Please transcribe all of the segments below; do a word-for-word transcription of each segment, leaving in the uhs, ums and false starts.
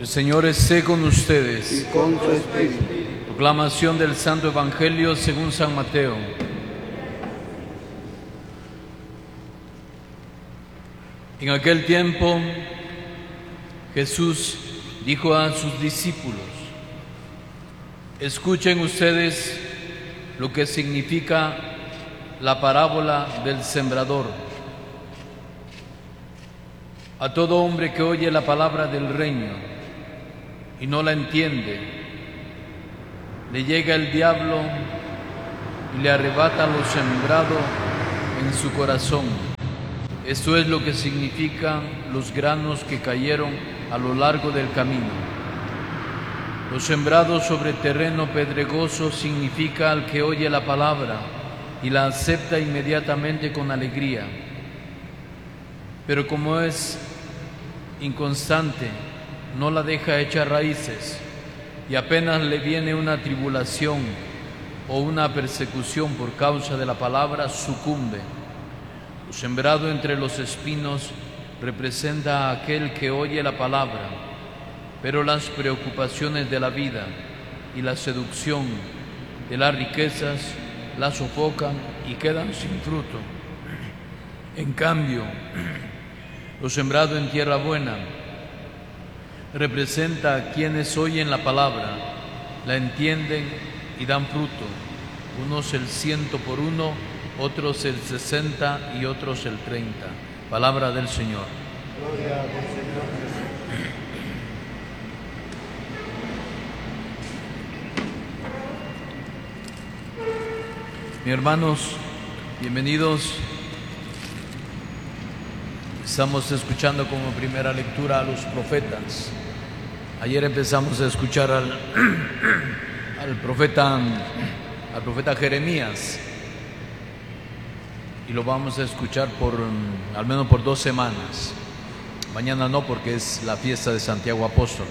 El Señor esté con ustedes. Y con tu espíritu. Proclamación del Santo Evangelio según San Mateo. En aquel tiempo, Jesús dijo a sus discípulos: escuchen ustedes lo que significa la parábola del sembrador. A todo hombre que oye la palabra del reino y no la entiende, le llega el diablo y le arrebata lo sembrado en su corazón. Esto es lo que significan los granos que cayeron a lo largo del camino. Los sembrados sobre terreno pedregoso significa al que oye la palabra y la acepta inmediatamente con alegría. Pero como es inconstante, no la deja echar raíces, y apenas le viene una tribulación o una persecución por causa de la palabra, sucumbe. Lo sembrado entre los espinos representa a aquel que oye la palabra, pero las preocupaciones de la vida y la seducción de las riquezas la sofocan y quedan sin fruto. En cambio, lo sembrado en tierra buena representa a quienes oyen la palabra, la entienden y dan fruto, unos el ciento por uno, otros el sesenta y otros el treinta. Palabra del Señor. Gloria al Señor Jesús. Mis hermanos, bienvenidos. Estamos escuchando como primera lectura a los profetas. Ayer empezamos a escuchar al, al profeta, al profeta Jeremías, y lo vamos a escuchar por al menos por dos semanas. Mañana no, porque es la fiesta de Santiago Apóstol.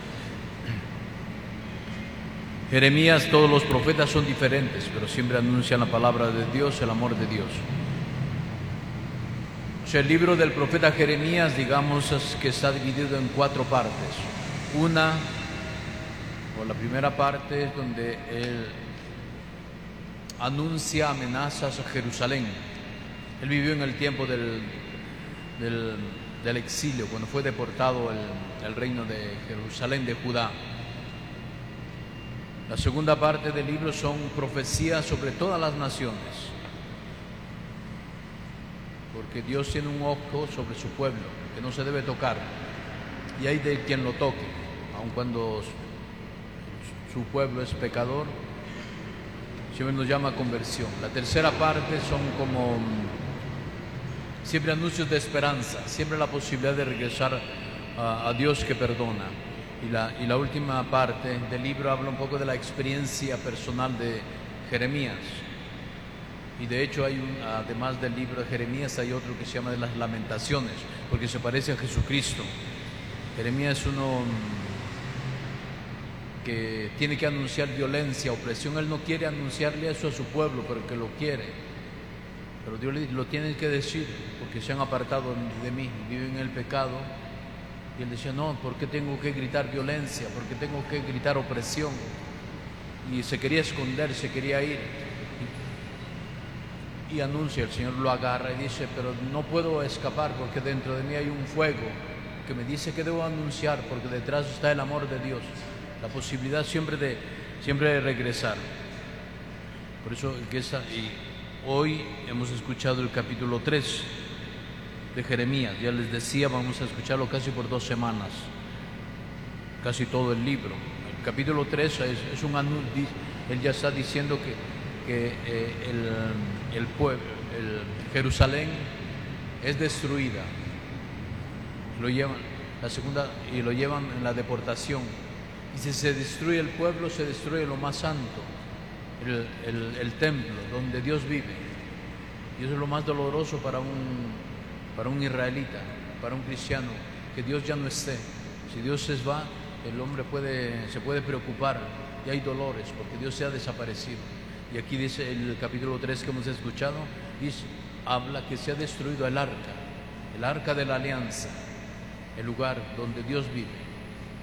Jeremías, todos los profetas son diferentes, pero siempre anuncian la palabra de Dios, el amor de Dios. O sea, el libro del profeta Jeremías, digamos, es que está dividido en cuatro partes. Una, o la primera parte, es donde él anuncia amenazas a Jerusalén. Él vivió en el tiempo del, del, del exilio, cuando fue deportado el, el reino de Jerusalén, de Judá. La segunda parte del libro son profecías sobre todas las naciones, porque Dios tiene un ojo sobre su pueblo que no se debe tocar, y hay de quien lo toque, aun cuando su pueblo es pecador, siempre nos llama a conversión. La tercera parte son como siempre anuncios de esperanza, siempre la posibilidad de regresar a, a Dios que perdona. Y la, y la última parte del libro habla un poco de la experiencia personal de Jeremías. Y de hecho, hay un, además del libro de Jeremías, hay otro que se llama de las Lamentaciones, porque se parece a Jesucristo. Jeremías es uno que tiene que anunciar violencia, opresión. Él no quiere anunciarle eso a su pueblo, pero que lo quiere. Pero Dios le dice: lo tienen que decir, porque se han apartado de mí, viven en el pecado. Y él decía: no, ¿por qué tengo que gritar violencia? ¿Por qué tengo que gritar opresión? Y se quería esconder, se quería ir. Y, y anuncia, el Señor lo agarra y dice: pero no puedo escapar, porque dentro de mí hay un fuego que me dice que debo anunciar, porque detrás está el amor de Dios, la posibilidad siempre de, siempre de regresar. Por eso, que esa, y hoy hemos escuchado el capítulo tres de Jeremías. Ya les decía, vamos a escucharlo casi por dos semanas, casi todo el libro. El capítulo tres es, es un anuncio. Él ya está diciendo que, que eh, el, el pueblo, el Jerusalén es destruida. Lo llevan, la segunda, y lo llevan en la deportación. Y si se destruye el pueblo, se destruye lo más santo, el, el, el templo donde Dios vive. Y eso es lo más doloroso para un para un israelita, para un cristiano, que Dios ya no esté. Si Dios se va, el hombre puede, se puede preocupar, y hay dolores, porque Dios se ha desaparecido. Y aquí dice el capítulo tres que hemos escuchado, dice, habla que se ha destruido el arca, el arca de la alianza, el lugar donde Dios vive.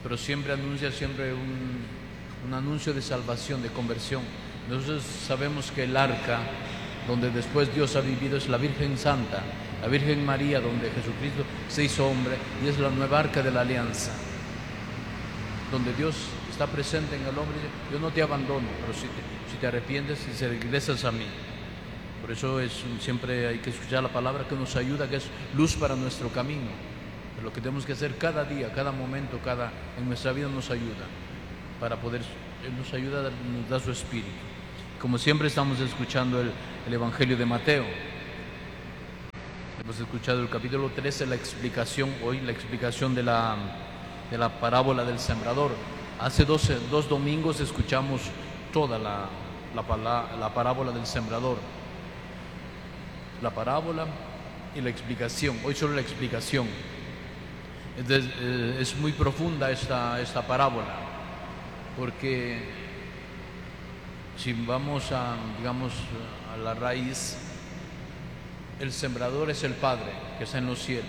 pero siempre anuncia siempre un, un anuncio de salvación, de conversión. Nosotros sabemos que el arca donde después Dios ha vivido es la Virgen Santa, la Virgen María, donde Jesucristo se hizo hombre, y es la nueva arca de la alianza, donde Dios está presente en el hombre. Yo no te abandono, pero si te, si te arrepientes y si regresas a mí. Por eso es, siempre hay que escuchar la palabra que nos ayuda, que es luz para nuestro camino. Pero lo que tenemos que hacer cada día, cada momento, cada en nuestra vida nos ayuda, para poder, Él nos ayuda, nos da su espíritu. Como siempre estamos escuchando el, el Evangelio de Mateo. Hemos escuchado el capítulo trece, la explicación, hoy la explicación de la, de la parábola del sembrador. Hace dos, dos domingos escuchamos toda la, la, la parábola del sembrador. La parábola y la explicación. Hoy solo la explicación. Es, es muy profunda esta, esta parábola, porque si vamos a, digamos, a la raíz, el sembrador es el Padre que está en los cielos.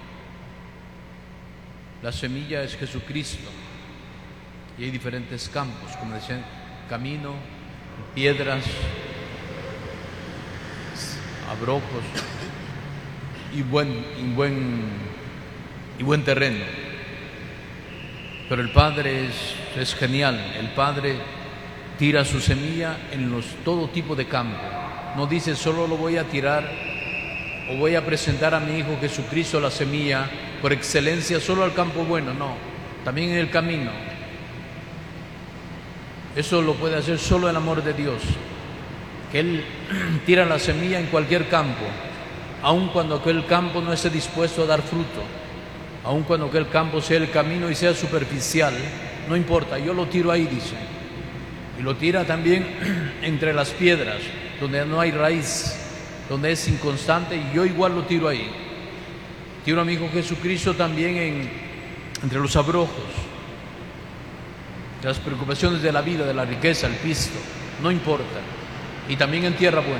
La semilla es Jesucristo. Y hay diferentes campos, como decían, camino, piedras, abrojos y buen, y buen, y buen terreno. Pero el Padre es, es genial. El Padre tira su semilla en los, todo tipo de campo. No dice solo lo voy a tirar o voy a presentar a mi Hijo Jesucristo la semilla por excelencia solo al campo bueno. No, también en el camino. Eso lo puede hacer solo el amor de Dios, que Él tira la semilla en cualquier campo, aun cuando aquel campo no esté dispuesto a dar fruto, aun cuando aquel campo sea el camino y sea superficial, no importa, yo lo tiro ahí, dice. Y lo tira también entre las piedras, donde no hay raíz, donde es inconstante, y yo igual lo tiro ahí. Tiro a mi Hijo Jesucristo también en, entre los abrojos, las preocupaciones de la vida, de la riqueza, el pisto, no importa. Y también en tierra buena,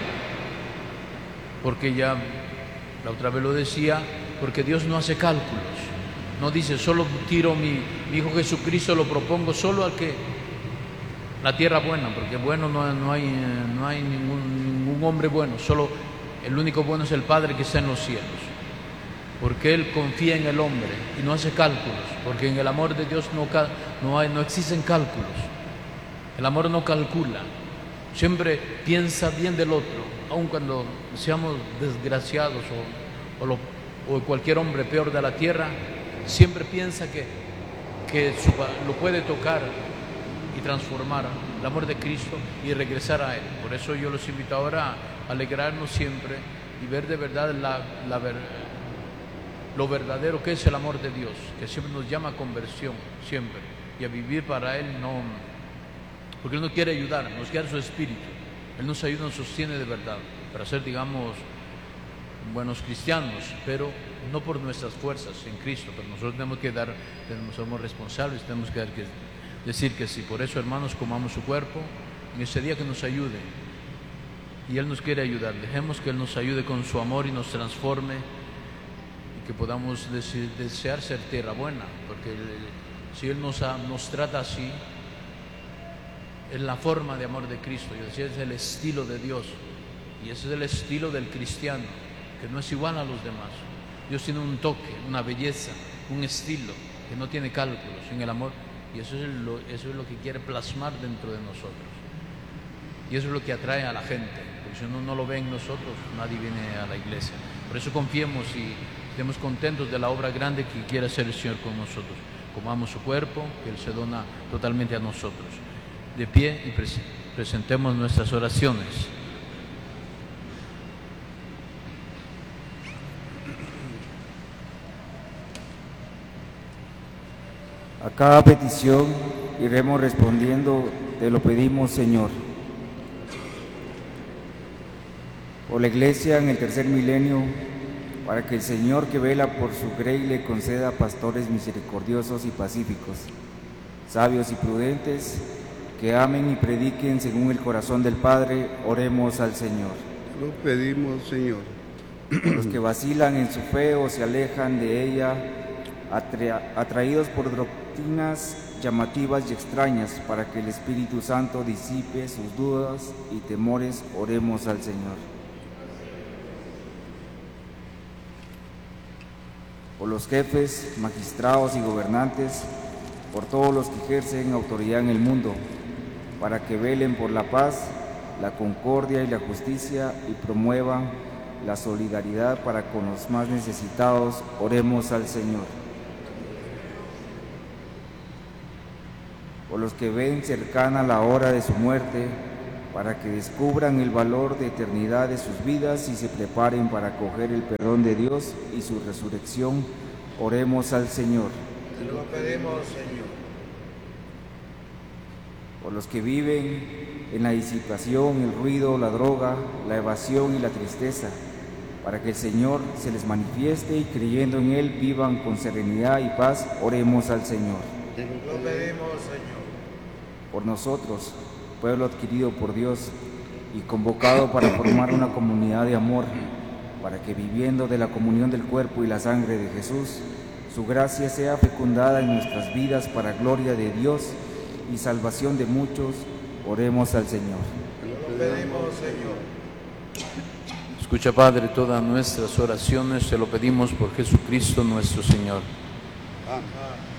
porque ya la otra vez lo decía, porque Dios no hace cálculos, no dice solo tiro mi, mi Hijo Jesucristo, lo propongo solo al que la tierra buena, porque bueno no, no hay, no hay ningún, ningún hombre bueno, solo el único bueno es el Padre que está en los cielos, porque Él confía en el hombre y no hace cálculos, porque en el amor de Dios no, no, hay, no existen cálculos, el amor no calcula. Siempre piensa bien del otro, aun cuando seamos desgraciados o, o, lo, o cualquier hombre peor de la tierra, siempre piensa que, que su, lo puede tocar y transformar el amor de Cristo y regresar a Él. Por eso yo los invito ahora a alegrarnos siempre y ver de verdad la, la ver, lo verdadero que es el amor de Dios, que siempre nos llama a conversión, siempre, y a vivir para Él, no... Porque Él nos quiere ayudar, nos quiere su espíritu. Él nos ayuda, nos sostiene de verdad para ser, digamos, buenos cristianos, pero no por nuestras fuerzas en Cristo. Pero nosotros tenemos que dar, tenemos, somos responsables, tenemos que, dar, que decir que sí. Por eso, hermanos, comamos su cuerpo en ese día, que nos ayude. Y Él nos quiere ayudar. Dejemos que Él nos ayude con su amor y nos transforme, y que podamos desear ser tierra buena, porque si Él nos, nos trata así, es la forma de amor de Cristo. Yo decía, es el estilo de Dios, y ese es el estilo del cristiano, que no es igual a los demás. Dios tiene un toque, una belleza, un estilo que no tiene cálculos en el amor, y eso es lo, eso es lo que quiere plasmar dentro de nosotros, y eso es lo que atrae a la gente, porque si uno no lo ve en nosotros, nadie viene a la iglesia. Por eso confiemos y estemos contentos de la obra grande que quiere hacer el Señor con nosotros. Comamos su cuerpo, que Él se dona totalmente a nosotros. De pie y pres presentemos nuestras oraciones. A cada petición iremos respondiendo, te lo pedimos, Señor. Por la Iglesia en el tercer milenio, para que el Señor, que vela por su grey, le conceda pastores misericordiosos y pacíficos, sabios y prudentes, que amen y prediquen según el corazón del Padre. Oremos al Señor. Lo pedimos, Señor. Por los que vacilan en su fe o se alejan de ella, atra- atraídos por doctrinas llamativas y extrañas, para que el Espíritu Santo disipe sus dudas y temores, oremos al Señor. Por los jefes, magistrados y gobernantes, por todos los que ejercen autoridad en el mundo, para que velen por la paz, la concordia y la justicia y promuevan la solidaridad para con los más necesitados, oremos al Señor. Por los que ven cercana la hora de su muerte, para que descubran el valor de eternidad de sus vidas y se preparen para acoger el perdón de Dios y su resurrección, oremos al Señor. Te lo pedimos, Señor. Por los que viven en la disipación, el ruido, la droga, la evasión y la tristeza, para que el Señor se les manifieste y creyendo en Él vivan con serenidad y paz, oremos al Señor. Te lo pedimos, Señor. Por nosotros, pueblo adquirido por Dios y convocado para formar una comunidad de amor, para que viviendo de la comunión del cuerpo y la sangre de Jesús, su gracia sea fecundada en nuestras vidas para gloria de Dios y salvación de muchos, oremos al Señor. Te lo pedimos, Señor. Escucha, Padre, todas nuestras oraciones, te lo pedimos por Jesucristo nuestro Señor. Amén.